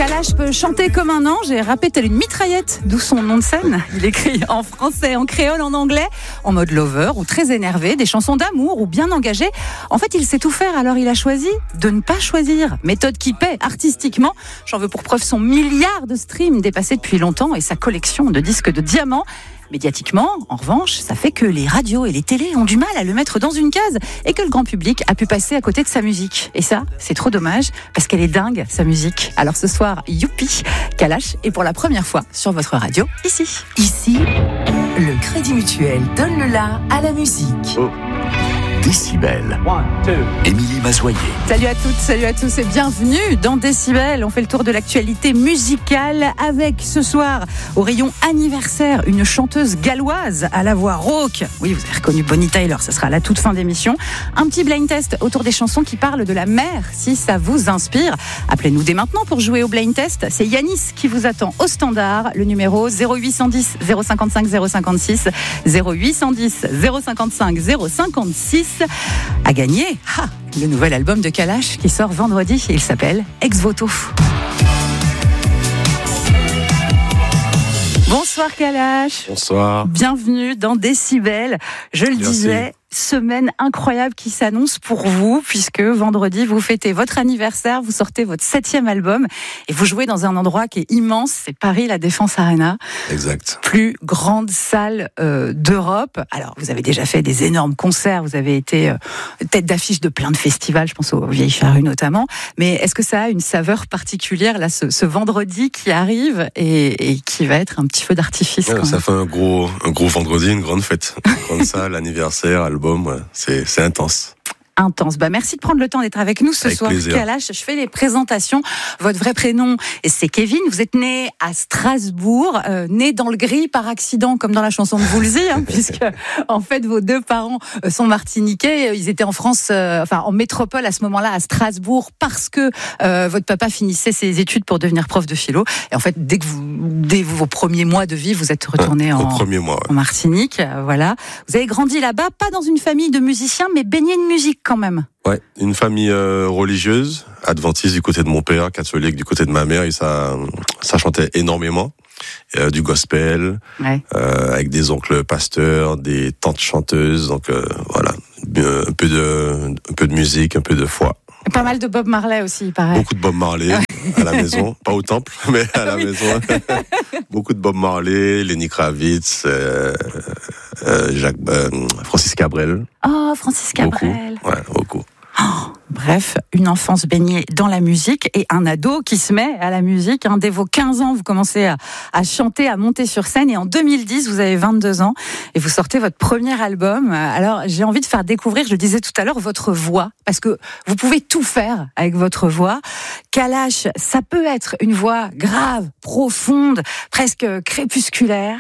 Kalash peut chanter comme un ange et rapper tel une mitraillette, d'où son nom de scène. Il écrit en français, en créole, en anglais, en mode lover ou très énervé, des chansons d'amour ou bien engagées. En fait, il sait tout faire, alors il a choisi de ne pas choisir. Méthode qui paie artistiquement. J'en veux pour preuve son milliard de streams dépassé depuis longtemps et sa collection de disques de diamants. Médiatiquement, en revanche, ça fait que les radios et les télés ont du mal à le mettre dans une case et que le grand public a pu passer à côté de sa musique. Et ça, c'est trop dommage parce qu'elle est dingue, sa musique. Alors ce soir, youpi, Kalash est pour la première fois sur votre radio, ici. Ici, le Crédit Mutuel donne le la à la musique. Oh. Décibel. Émilie Mazoyer. Salut à toutes, salut à tous et bienvenue dans Décibel. On fait le tour de l'actualité musicale avec ce soir, au rayon anniversaire, une chanteuse galloise à la voix rauque. Oui, vous avez reconnu Bonnie Tyler, ce sera à la toute fin d'émission. Un petit blind test autour des chansons qui parlent de la mer, si ça vous inspire. Appelez-nous dès maintenant pour jouer au blind test. C'est Yanis qui vous attend au standard. Le numéro 0810 055 056 0810 055 056. À gagner le nouvel album de Kalash qui sort vendredi. Il s'appelle Ex Voto. Bonsoir Kalash. Bonsoir. Bienvenue dans Décibel. Je le disais, semaine incroyable qui s'annonce pour vous, puisque vendredi, vous fêtez votre anniversaire, vous sortez votre 7e album et vous jouez dans un endroit qui est immense, c'est Paris, la Défense Arena. Exact. Plus grande salle d'Europe. Alors, vous avez déjà fait des énormes concerts, vous avez été tête d'affiche de plein de festivals, je pense aux Vieilles Charrues notamment, mais est-ce que ça a une saveur particulière, là, ce vendredi qui arrive et qui va être un petit feu d'artifice Ça fait un gros vendredi, une grande fête. Une grande salle, anniversaire, album, ouais, c'est intense. Intense. Merci de prendre le temps d'être avec nous ce avec soir, plaisir. Kalash. Je fais les présentations. Votre vrai prénom, c'est Kevin. Vous êtes né à Strasbourg, né dans le gris par accident, comme dans la chanson de Woolsey, puisque en fait vos deux parents sont martiniquais. Ils étaient en France, en métropole à ce moment-là, à Strasbourg, parce que votre papa finissait ses études pour devenir prof de philo. Et en fait, dès vos premiers mois de vie, vous êtes retourné en Martinique. Voilà. Vous avez grandi là-bas, pas dans une famille de musiciens, mais baigné de musique quand même. Ouais, une famille religieuse, adventiste du côté de mon père, catholique du côté de ma mère, et ça chantait énormément. Du gospel, ouais. Avec des oncles pasteurs, des tantes chanteuses, donc voilà, un peu de musique, un peu de foi. Pas mal de Bob Marley aussi, il paraît. Beaucoup de Bob Marley à la maison, pas au temple, mais à la maison. Beaucoup de Bob Marley, Lenny Kravitz, Francis Cabrel. Oh, Francis Cabrel. Beaucoup. Bref, une enfance baignée dans la musique et un ado qui se met à la musique. Dès vos 15 ans, vous commencez à chanter, à monter sur scène. Et en 2010, vous avez 22 ans et vous sortez votre premier album. Alors, j'ai envie de faire découvrir, je le disais tout à l'heure, votre voix. Parce que vous pouvez tout faire avec votre voix. Kalash, ça peut être une voix grave, profonde, presque crépusculaire.